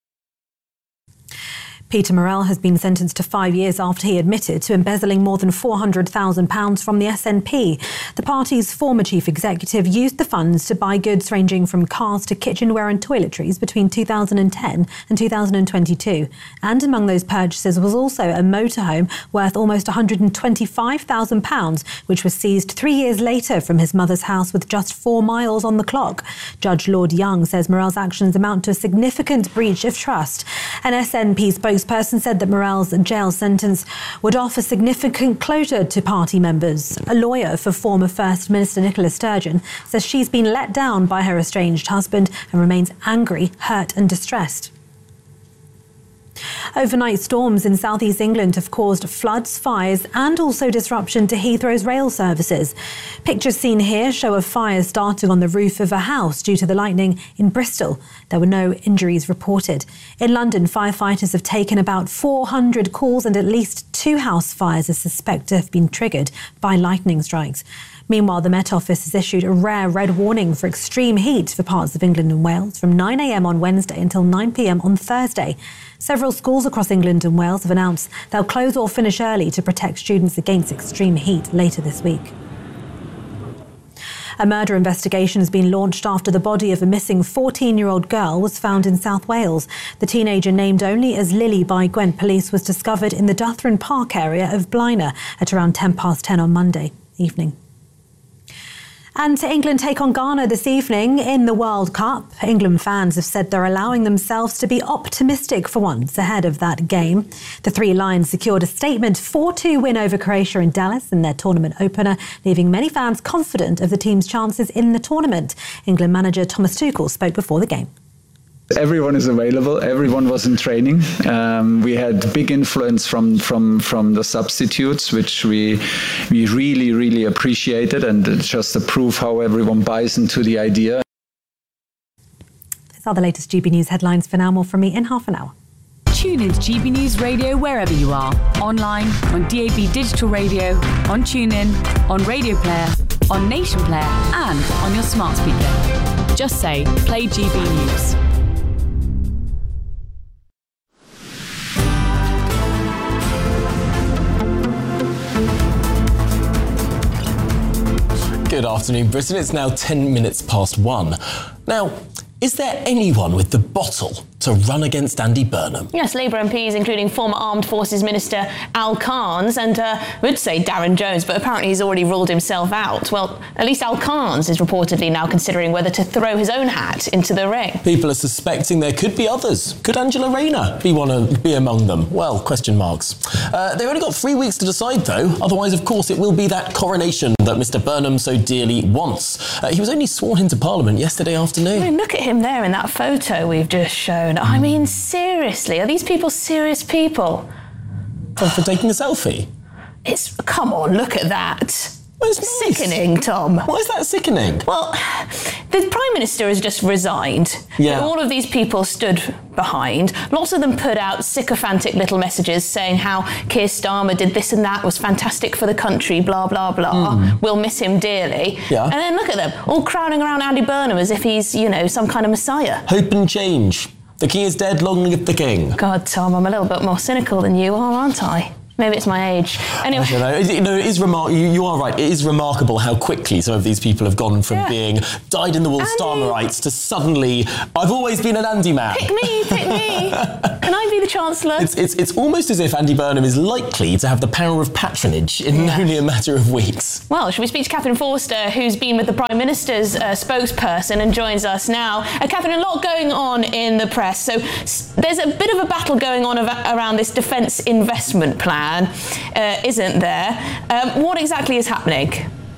Peter Murrell has been sentenced to five years after he admitted to embezzling more than four hundred thousand pounds from the S N P. The party's former chief executive used the funds to buy goods ranging from cars to kitchenware and toiletries between two thousand ten and two thousand twenty-two. And among those purchases was also a motorhome worth almost one hundred twenty-five thousand pounds, which was seized three years later from his mother's house with just four miles on the clock. Judge Lord Young says Murrell's actions amount to a significant breach of trust. An S N P spokesperson Spokesperson said that Murrell's jail sentence would offer significant closure to party members. A lawyer for former First Minister Nicola Sturgeon says she's been let down by her estranged husband and remains angry, hurt and distressed. Overnight storms in southeast England have caused floods, fires and also disruption to Heathrow's rail services. Pictures seen here show a fire starting on the roof of a house due to the lightning in Bristol. There were no injuries reported. In London, firefighters have taken about four hundred calls and at least two house fires are suspected to have been triggered by lightning strikes. Meanwhile, the Met Office has issued a rare red warning for extreme heat for parts of England and Wales from nine a.m. on Wednesday until nine p.m. on Thursday. Several schools across England and Wales have announced they'll close or finish early to protect students against extreme heat later this week. A murder investigation has been launched after the body of a missing fourteen-year-old girl was found in South Wales. The teenager, named only as Lily by Gwent Police, was discovered in the Duthron Park area of Blaenau at around ten past ten on Monday evening. And to England take on Ghana this evening in the World Cup. England fans have said they're allowing themselves to be optimistic for once ahead of that game. The Three Lions secured a statement four two win over Croatia in Dallas in their tournament opener, leaving many fans confident of the team's chances in the tournament. England manager Thomas Tuchel spoke before the game. Everyone is available. Everyone was in training. Um, we had big influence from from from the substitutes, which we we really really appreciated, and it's just a proof how everyone buys into the idea. These are the latest G B News headlines. For now, more from me in half an hour. Tune in to G B News Radio wherever you are, online, on D A B digital radio, on TuneIn, on Radio Player, on Nation Player, and on your smart speaker. Just say play G B News. Good afternoon, Britain. It's now ten minutes past one. Now, is there anyone with the bottle to run against Andy Burnham? Yes, Labour M Ps, including former Armed Forces Minister Al Carnes and, uh, I would say Darren Jones, but apparently he's already ruled himself out. Well, at least Al Carnes is reportedly now considering whether to throw his own hat into the ring. People are suspecting there could be others. Could Angela Rayner be one of, be among them? Well, question marks. Uh, they've only got three weeks to decide, though. Otherwise, of course, it will be that coronation that Mister Burnham so dearly wants. Uh, he was only sworn into Parliament yesterday afternoon. I mean, look at him there in that photo we've just shown. I mean, seriously, are these people serious people? For, for taking a selfie? It's, come on, look at that. Well, it's nice. Sickening, Tom. Why is that sickening? Well, the Prime Minister has just resigned. Yeah. All of these people stood behind. Lots of them put out sycophantic little messages saying how Keir Starmer did this and that, was fantastic for the country, blah, blah, blah. Mm. We'll miss him dearly. Yeah. And then look at them, all crowding around Andy Burnham as if he's, you know, some kind of messiah. Hope and change. The king is dead, long live the king. God, Tom, I'm a little bit more cynical than you are, aren't I? Maybe it's my age. Anyway. I don't know. It, you know, it is remar- you, you are right. It is remarkable how quickly some of these people have gone from yeah. being dyed-in-the-wool Starmerites to suddenly, I've always been an Andy man. Pick me, pick me. Can I be the Chancellor? It's, it's, it's almost as if Andy Burnham is likely to have the power of patronage in yeah. only a matter of weeks. Well, should we speak to Catherine Forster, who's been with the Prime Minister's uh, spokesperson and joins us now. Uh, Catherine, a lot going on in the press. So s- there's a bit of a battle going on av- around this defence investment plan. Uh, isn't there? Um, what exactly is happening?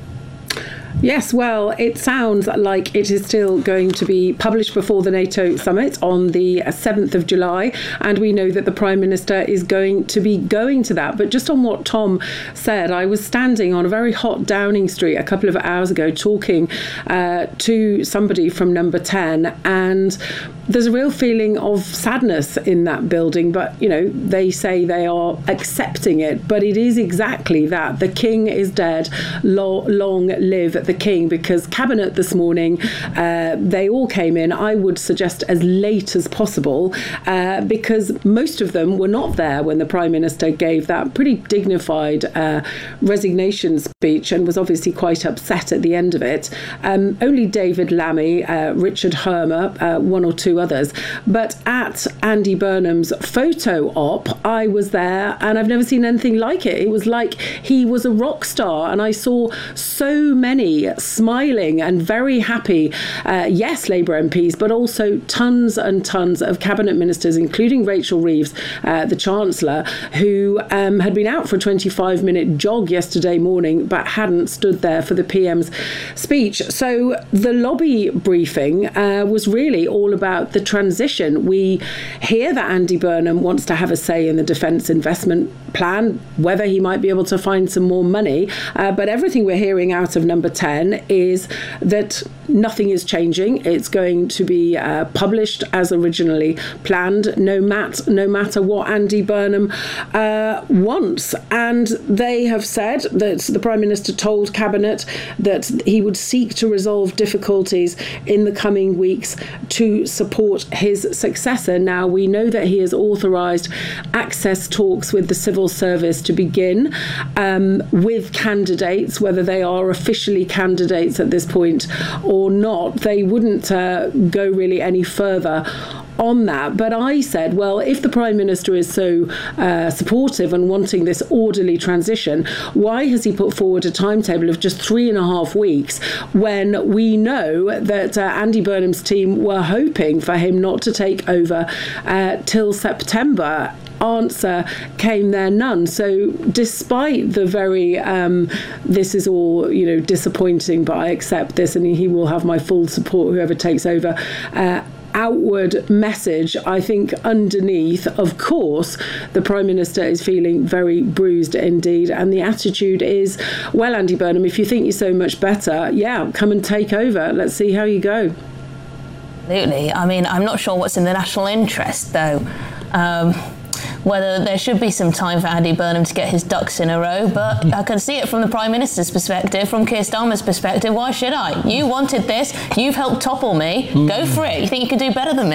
Yes, well, it sounds like it is still going to be published before the NATO summit on the seventh of July, and we know that the Prime Minister is going to be going to that. But just on what Tom said, I was standing on a very hot Downing Street a couple of hours ago talking uh, to somebody from Number ten, and there's a real feeling of sadness in that building, but, you know, they say they are accepting it, but it is exactly that. The King is dead. Long, long live the King, because Cabinet this morning, uh, they all came in, I would suggest, as late as possible, uh, because most of them were not there when the Prime Minister gave that pretty dignified uh, resignation speech and was obviously quite upset at the end of it. Um, only David Lammy, uh, Richard Hermer, uh, one or two others. But at Andy Burnham's photo op, I was there and I've never seen anything like it. It was like he was a rock star, and I saw so many smiling and very happy, uh, yes, Labour M Ps, but also tons and tons of cabinet ministers, including Rachel Reeves, uh, the Chancellor, who um, had been out for a twenty-five minute jog yesterday morning but hadn't stood there for the P M's speech. So the lobby briefing uh, was really all about the transition. We hear that Andy Burnham wants to have a say in the defence investment plan, whether he might be able to find some more money, uh, but everything we're hearing out of Number ten is that nothing is changing. It's going to be uh, published as originally planned, no, mat- no matter what Andy Burnham uh, wants. And they have said that the Prime Minister told Cabinet that he would seek to resolve difficulties in the coming weeks to support his successor. Now, we know that he has authorised access talks with the civil service to begin um, with candidates, whether they are officially candidates at this point or not. They wouldn't uh, go really any further on that. But I said, well, if the Prime Minister is so uh, supportive and wanting this orderly transition, why has he put forward a timetable of just three and a half weeks when we know that uh, Andy Burnham's team were hoping for him not to take over uh, till September? Answer came there none. So despite the very um, this is all, you know, disappointing, but I accept this and he will have my full support, whoever takes over, uh, outward message, I think underneath, of course, the Prime Minister is feeling very bruised indeed, and the attitude is, well, Andy Burnham, if you think you're so much better, yeah, come and take over. Let's see how you go. Absolutely. I mean, I'm not sure what's in the national interest, though. Um, whether there should be some time for Andy Burnham to get his ducks in a row, but I can see it from the Prime Minister's perspective, from Keir Starmer's perspective. Why should I? You wanted this, you've helped topple me, go for it. You think you can do better than me?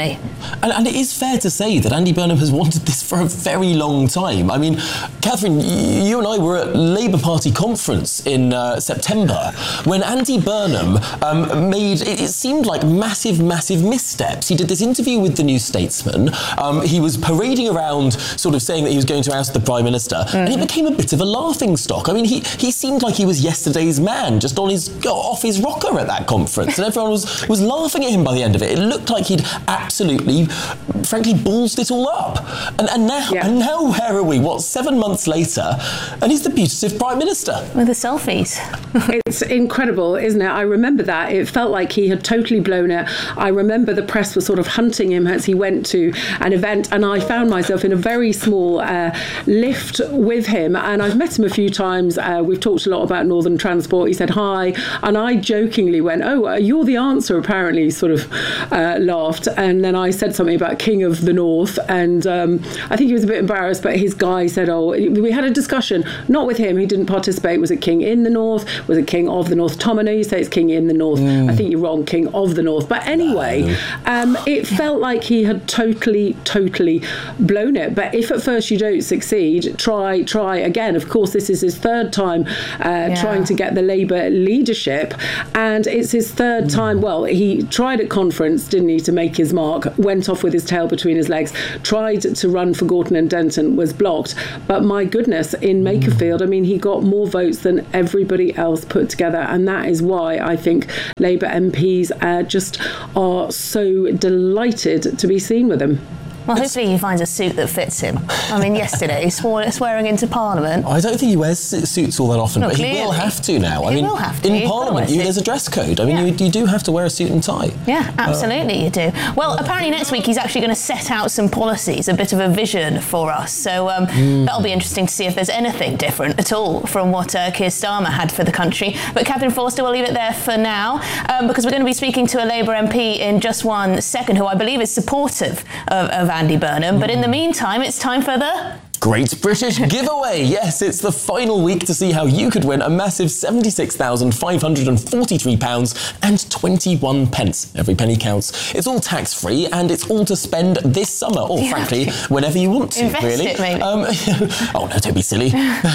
And, and it is fair to say that Andy Burnham has wanted this for a very long time. I mean, Catherine, you and I were at Labour Party conference in uh, September when Andy Burnham um, made, it, it seemed like massive, massive missteps. He did this interview with the New Statesman. Um, he was parading around sort of saying that he was going to oust the Prime Minister, mm-hmm. and it became a bit of a laughing stock. I mean, he, he seemed like he was yesterday's man, just on his off his rocker at that conference, and everyone was, was laughing at him by the end of it. It looked like he'd absolutely, frankly, ballsed it all up. And, and now, yeah. and now where are we? What, seven months later, and he's the putative Prime Minister. With the selfies. It's incredible, isn't it? I remember that. It felt like he had totally blown it. I remember the press was sort of hunting him as he went to an event, and I found myself in a very small uh, lift with him, and I've met him a few times. Uh, we've talked a lot about Northern Transport. He said hi, and I jokingly went, oh, uh, you're the answer, apparently, sort of uh, laughed. And then I said something about King of the North, and um, I think he was a bit embarrassed, but his guy said, oh, we had a discussion, not with him, he didn't participate. Was it King in the North? Was it King of the North? Tom, I know you say it's King in the North. Mm. I think you're wrong, King of the North. But anyway, no. um, it felt like he had totally, totally blown it. But if at first you don't succeed, try, try again. Of course, this is his third time uh, yeah. trying to get the Labour leadership, and it's his third mm. time. Well, he tried at conference, didn't he, to make his mark, went off with his tail between his legs, tried to run for Gorton and Denton, was blocked. But my goodness, in Makerfield, I mean, he got more votes than everybody else put together, and that is why I think Labour M Ps uh, just are so delighted to be seen with him. Well, hopefully he finds a suit that fits him. I mean, yesterday, he swore, swearing into Parliament. I don't think he wears suits all that often, no, but clearly. he will have to now. He I mean, will have to. In He's Parliament, you, there's a dress code. I mean, yeah. you, you do have to wear a suit and tie. Yeah, absolutely uh, you do. Well, apparently next week he's actually going to set out some policies, a bit of a vision for us. So um, mm. that'll be interesting to see if there's anything different at all from what uh, Keir Starmer had for the country. But Catherine Forster, we'll leave it there for now, um, because we're going to be speaking to a Labour M P in just one second, who I believe is supportive of, of Andy Burnham. Mm. But in the meantime, it's time for the Great British Giveaway. Yes, it's the final week to see how you could win a massive seventy-six thousand five hundred forty-three pounds and twenty-one pence. Every penny counts. It's all tax-free, and it's all to spend this summer, or yeah. frankly, whenever you want to, Invest really. It, maybe. Um, oh, no, don't be silly.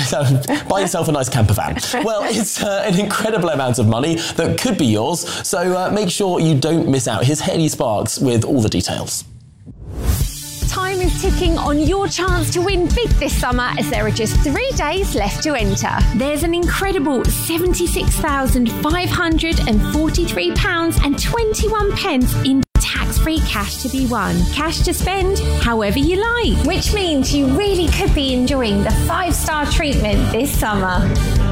Buy yourself a nice camper van. Well, it's uh, an incredible amount of money that could be yours, so uh, make sure you don't miss out. Here's Hayley Sparks with all the details. Time is ticking on your chance to win big this summer, as there are just three days left to enter. There's an incredible seventy-six thousand five hundred forty-three pounds and twenty-one pence in tax-free cash to be won. Cash to spend however you like. Which means you really could be enjoying the five-star treatment this summer.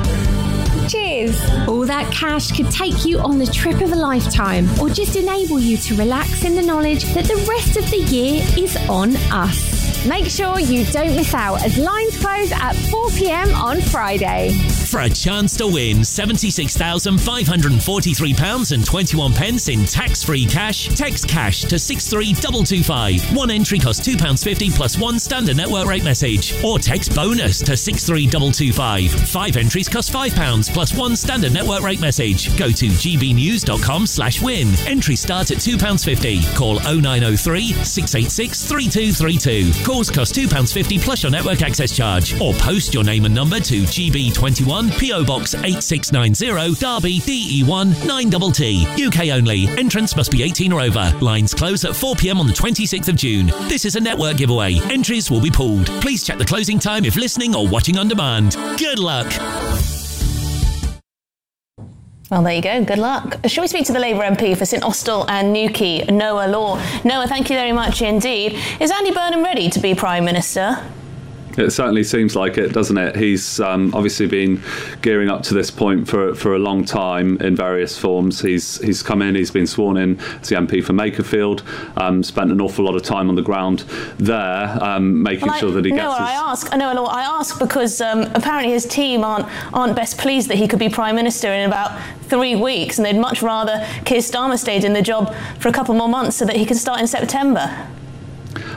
Cheers! All that cash could take you on the trip of a lifetime, or just enable you to relax in the knowledge that the rest of the year is on us. Make sure you don't miss out, as lines close at four p.m. on Friday. For a chance to win seventy-six thousand five hundred forty-three pounds and twenty-one pence in tax-free cash, text cash to six three two two five. One entry costs two pounds fifty plus one standard network rate message. Or text bonus to six three two two five. Five entries cost five pounds plus one standard network rate message. Go to gbnews.com slash win. Entries start at two pounds fifty. Call oh nine oh three, six eight six, three two three two. Calls cost two pounds fifty plus your network access charge. Or post your name and number to G B twenty-one, P O Box eight six nine zero, Derby, D E one nine T T. U K only. Entrance must be eighteen or over. Lines close at four p.m. on the twenty-sixth of June. This is a network giveaway. Entries will be pulled. Please check the closing time if listening or watching on demand. Good luck. Well, there you go. Good luck. Shall we speak to the Labour M P for St Austell and Newquay, Noah Law? Noah, thank you very much indeed. Is Andy Burnham ready to be Prime Minister? It certainly seems like it, doesn't it? He's um, obviously been gearing up to this point for for a long time in various forms. He's he's come in, he's been sworn in as the M P for Makerfield, um, spent an awful lot of time on the ground there, um, making well, sure that he no, gets his... I ask, no, no, I ask because um, apparently his team aren't, aren't best pleased that he could be Prime Minister in about three weeks, and they'd much rather Keir Starmer stayed in the job for a couple more months so that he can start in September.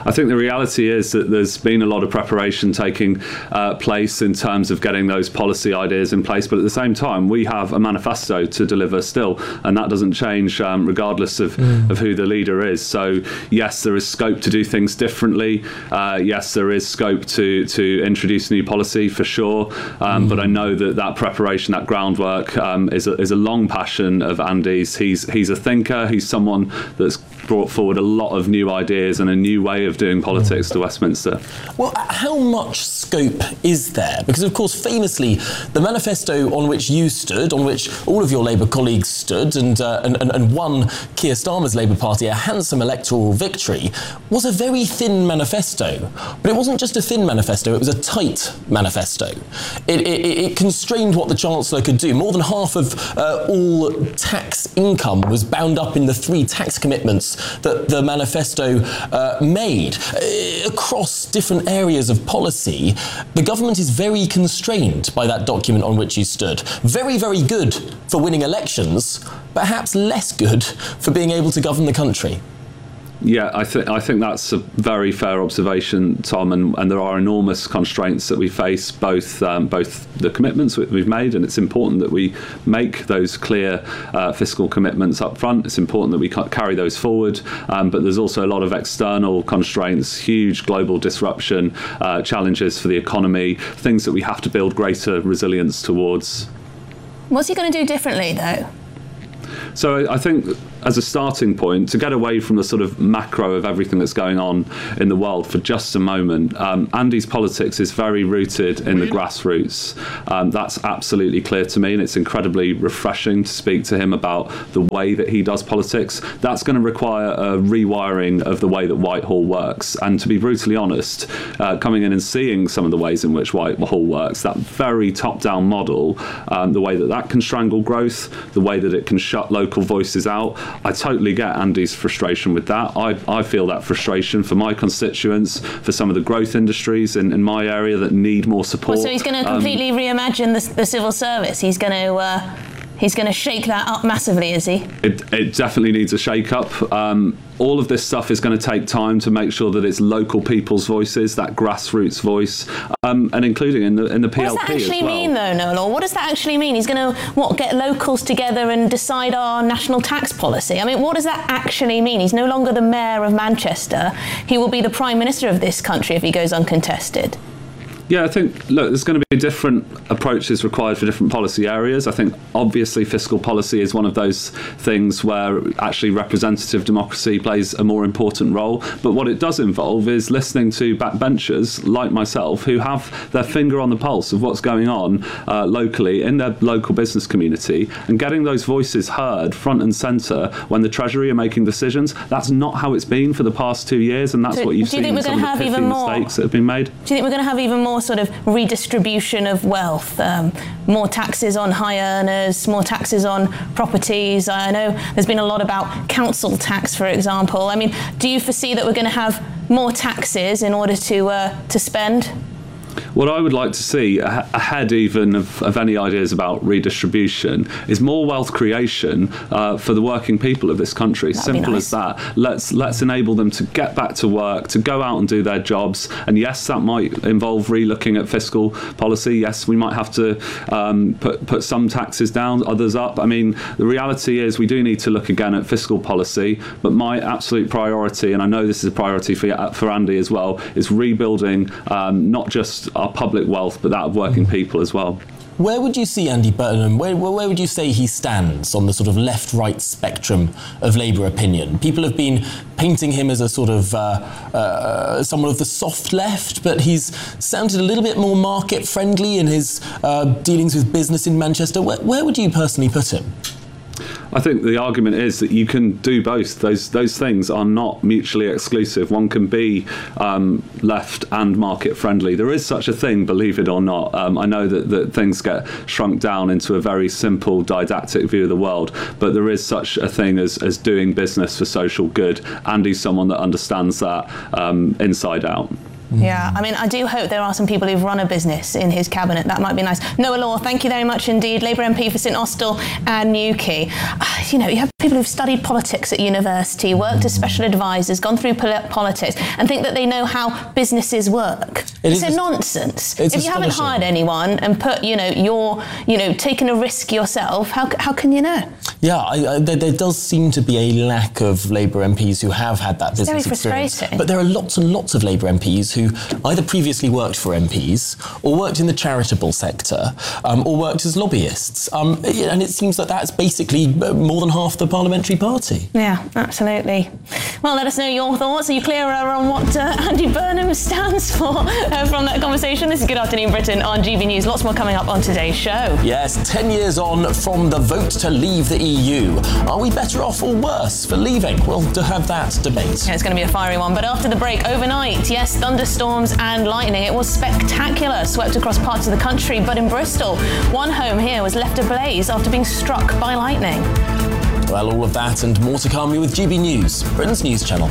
I think the reality is that there's been a lot of preparation taking uh, place in terms of getting those policy ideas in place, but at the same time we have a manifesto to deliver still, and that doesn't change um, regardless of, mm. of who the leader is. So yes, there is scope to do things differently. Uh, yes, there is scope to to introduce new policy for sure, um, mm. but I know that that preparation, that groundwork um, is, a, is a long passion of Andy's. He's, he's a thinker, he's someone that's brought forward a lot of new ideas and a new way of doing politics to Westminster. Well, how much scope is there? Because, of course, famously, the manifesto on which you stood, on which all of your Labour colleagues stood, and, uh, and, and, and won Keir Starmer's Labour Party a handsome electoral victory, was a very thin manifesto. But it wasn't just a thin manifesto, it was a tight manifesto. It, it, it constrained what the Chancellor could do. More than half of uh, all tax income was bound up in the three tax commitments that the manifesto uh, made. Uh, across different areas of policy, the government is very constrained by that document on which you stood. Very, very good for winning elections, perhaps less good for being able to govern the country. Yeah, I think I think that's a very fair observation, Tom, and, and there are enormous constraints that we face, both um, both the commitments that we've made, and it's important that we make those clear uh, fiscal commitments up front. It's important that we carry those forward, um, but there's also a lot of external constraints, huge global disruption, uh, challenges for the economy, things that we have to build greater resilience towards. What's he going to do differently, though? So I think as a starting point, to get away from the sort of macro of everything that's going on in the world for just a moment, um, Andy's politics is very rooted in the grassroots. Um, that's absolutely clear to me, and it's incredibly refreshing to speak to him about the way that he does politics. That's going to require a rewiring of the way that Whitehall works. And to be brutally honest, uh, coming in and seeing some of the ways in which Whitehall works, that very top-down model, um, the way that that can strangle growth, the way that it can shut local voices out, I totally get Andy's frustration with that. I, I feel that frustration for my constituents, for some of the growth industries in, in my area that need more support. Well, so he's going to completely um, reimagine the, the civil service. He's going to uh, he's going to shake that up massively, is he? It, it definitely needs a shake-up. Um, all of this stuff is going to take time to make sure that it's local people's voices, that grassroots voice, um, and including in the in the P L P as well. What does that actually mean, though, Noel? Or what does that actually mean? He's going to, what, get locals together and decide our national tax policy? I mean, what does that actually mean? He's no longer the mayor of Manchester. He will be the prime minister of this country if he goes uncontested. Yeah, I think, look, there's going to be different approaches required for different policy areas. I think, obviously, fiscal policy is one of those things where actually representative democracy plays a more important role. But what it does involve is listening to backbenchers like myself who have their finger on the pulse of what's going on uh, locally in their local business community and getting those voices heard front and centre when the Treasury are making decisions. That's not how it's been for the past two years, and that's so what you've seen in some of the pithy mistakes that have been made. Do you think we're going to have even more sort of redistribution of wealth, um, more taxes on high earners, more taxes on properties? I know there's been a lot about council tax, for example. I mean, do you foresee that we're going to have more taxes in order to uh, to spend? What I would like to see, ahead even of, of any ideas about redistribution, is more wealth creation uh, for the working people of this country. That'd Simple nice. as that. Let's let's enable them to get back to work, to go out and do their jobs. And yes, that might involve re-looking at fiscal policy. Yes, we might have to um, put put some taxes down, others up. I mean, the reality is we do need to look again at fiscal policy. But my absolute priority, and I know this is a priority for for Andy as well, is rebuilding um, not just our public wealth, but that of working people as well. Where would you see Andy Burnham, where, where would you say he stands on the sort of left-right spectrum of Labour opinion? People have been painting him as a sort of uh, uh, someone of the soft left, but he's sounded a little bit more market-friendly in his uh, dealings with business in Manchester. Where, where would you personally put him? I think the argument is that you can do both. Those those things are not mutually exclusive. One can be um, left and market friendly. There is such a thing, believe it or not. Um, I know that, that things get shrunk down into a very simple, didactic view of the world, but there is such a thing as, as doing business for social good. Andy's someone that understands that um, inside out. Yeah, I mean, I do hope there are some people who've run a business in his cabinet. That might be nice. Noah Law, thank you very much indeed. Labour M P for St Austell and Newquay. Uh, you know, you have people who've studied politics at university, worked as special advisors, gone through pol- politics, and think that they know how businesses work. It it's is a nonsense. It's if you haven't hired anyone and put, you know, your, you know, taken a risk yourself, how how can you know? Yeah, I, I, there, there does seem to be a lack of Labour M Ps who have had that business It's very experience. frustrating. But there are lots and lots of Labour M Ps who either previously worked for M Ps or worked in the charitable sector um, or worked as lobbyists. Um, and it seems that that's basically more than half the parliamentary party. Yeah, absolutely. Well, let us know your thoughts. Are you clearer on what uh, Andy Burnham stands for uh, from that conversation? This is Good Afternoon Britain on G B News. Lots more coming up on today's show. Yes, ten years on from the vote to leave the E U. Are we better off or worse for leaving? Well, to have that debate. Yeah, it's going to be a fiery one. But after the break, overnight, yes, thunderstorms and lightning. It was spectacular, swept across parts of the country. But in Bristol, one home here was left ablaze after being struck by lightning. Well, all of that and more to come with G B News, Britain's news channel.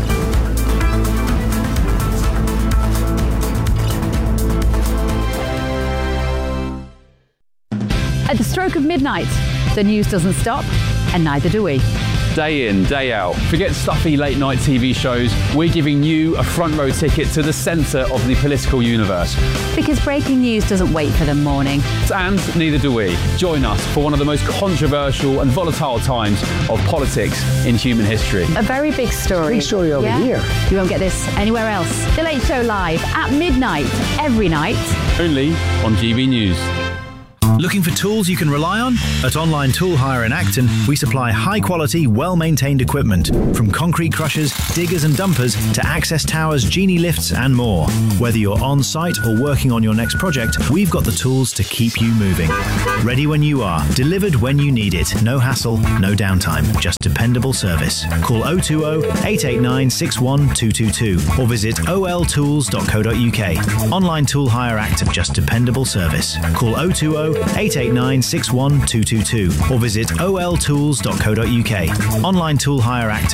At the stroke of midnight, the news doesn't stop, and neither do we. Day in, day out. Forget stuffy late night T V shows. We're giving you a front row ticket to the centre of the political universe. Because breaking news doesn't wait for the morning. And neither do we. Join us for one of the most controversial and volatile times of politics in human history. A very big story. Big story over here. You won't get this anywhere else. The Late Show live at midnight, every night. Only on G B News. Looking for tools you can rely on? At Online Tool Hire in Acton, we supply high-quality, well-maintained equipment, from concrete crushers, diggers and dumpers, to access towers, genie lifts and more. Whether you're on-site or working on your next project, we've got the tools to keep you moving. Ready when you are, delivered when you need it. No hassle, no downtime, just dependable service. Call oh two oh, eight eight nine, six one two two two or visit o l tools dot co dot u k. Online Tool Hire Acton, just dependable service. Call oh two oh, eight eight nine, six one two two two or visit o l tools dot co dot u k. Online Tool Hire Acton.